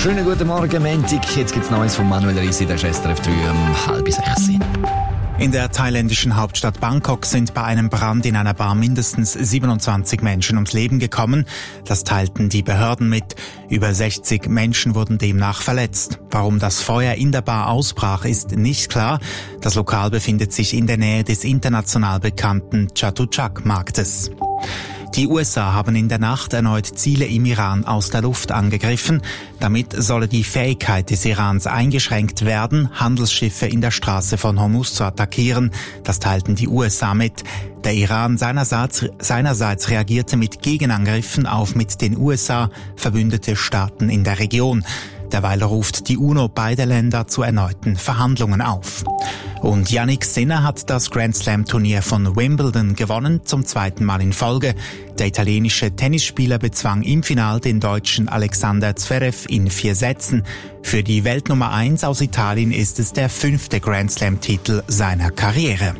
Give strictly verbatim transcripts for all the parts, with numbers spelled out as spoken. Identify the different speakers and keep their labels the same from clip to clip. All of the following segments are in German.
Speaker 1: Schönen guten Morgen, Montag. Jetzt gibt's Neues von Manuel Risi, der ist S R F drei um halb sechs.
Speaker 2: In der thailändischen Hauptstadt Bangkok sind bei einem Brand in einer Bar mindestens siebenundzwanzig Menschen ums Leben gekommen. Das teilten die Behörden mit. Über sechzig Menschen wurden demnach verletzt. Warum das Feuer in der Bar ausbrach, ist nicht klar. Das Lokal befindet sich in der Nähe des international bekannten Chatuchak-Marktes. Die U S A haben in der Nacht erneut Ziele im Iran aus der Luft angegriffen. Damit solle die Fähigkeit des Irans eingeschränkt werden, Handelsschiffe in der Straße von Hormuz zu attackieren. Das teilten die U S A mit. Der Iran seinerseits, seinerseits reagierte mit Gegenangriffen auf mit den U S A verbündete Staaten in der Region. Derweil ruft die UNO beide Länder zu erneuten Verhandlungen auf. Und Jannik Sinner hat das Grand-Slam-Turnier von Wimbledon gewonnen, zum zweiten Mal in Folge. Der italienische Tennisspieler bezwang im Finale den deutschen Alexander Zverev in vier Sätzen. Für die Weltnummer eins aus Italien ist es der fünfte Grand-Slam-Titel seiner Karriere.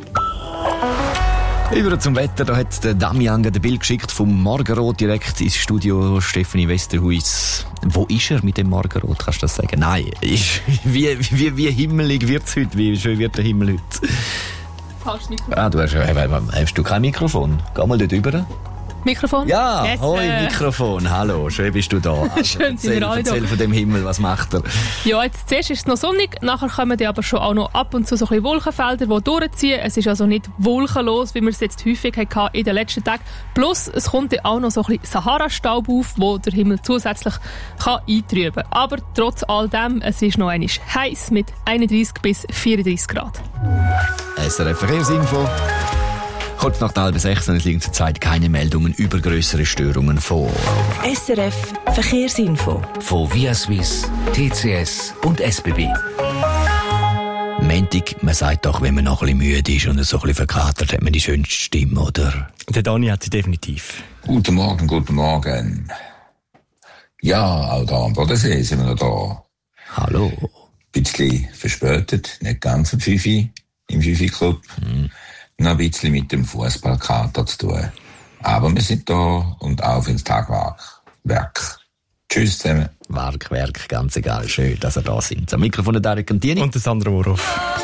Speaker 1: Über zum Wetter, da hat der Damian ein Bild geschickt vom Morgenrot direkt ins Studio. Stefanie Westerhuis. Wo ist er mit dem Morgenrot? Kannst du das sagen? Nein. Ist, wie, wie, wie himmelig wird es heute? Wie schön wird der Himmel heute?
Speaker 3: Falsches Mikrofon.
Speaker 1: Ah, du hast, hast du kein Mikrofon? Geh mal dort rüber.
Speaker 3: Mikrofon?
Speaker 1: Ja,
Speaker 3: yes,
Speaker 1: hoi
Speaker 3: äh.
Speaker 1: Mikrofon, hallo, schön bist du da. Also,
Speaker 3: schön sind wir alle da.
Speaker 1: Erzähl von dem Himmel, was macht er?
Speaker 3: Ja, jetzt zuerst ist es noch sonnig, nachher kommen dann aber schon auch noch ab und zu so ein bisschen Wolkenfelder, die durchziehen. Es ist also nicht wolkenlos, wie wir es jetzt häufig hatten in den letzten Tagen. Plus, es kommt dann auch noch so ein bisschen Sahara-Staub auf, wo der Himmel zusätzlich kann eintrüben kann. Aber trotz all dem, es ist noch einmal heiß mit einunddreissig bis vierunddreissig Grad.
Speaker 1: S R F Verkehrsinfo. Kurz nach der halben sechs, es liegen zurzeit keine Meldungen über grössere Störungen vor.
Speaker 4: S R F Verkehrsinfo.
Speaker 5: Von Viaswiss, T C S und S B B.
Speaker 1: Montag, man sagt doch, wenn man noch ein bisschen müde ist und so ein bisschen verkatert, hat man die schönste Stimme, oder?
Speaker 6: Der Dani hat sie definitiv.
Speaker 7: Guten Morgen, guten Morgen. Ja, auch da am Bodensee sind wir noch da.
Speaker 1: Hallo.
Speaker 7: Ein bisschen verspätet, nicht ganz um fünf Uhr im fünf Uhr Club. Hm. Noch ein bisschen mit dem Fußballkater zu tun. Aber wir sind da und auf ins Tagwerk. Werk. Tschüss zusammen.
Speaker 1: Werk, Werk, ganz egal. Schön, dass ihr da sind. Am Mikrofon der Derek Cantini.
Speaker 6: Und der Sandra Moroff.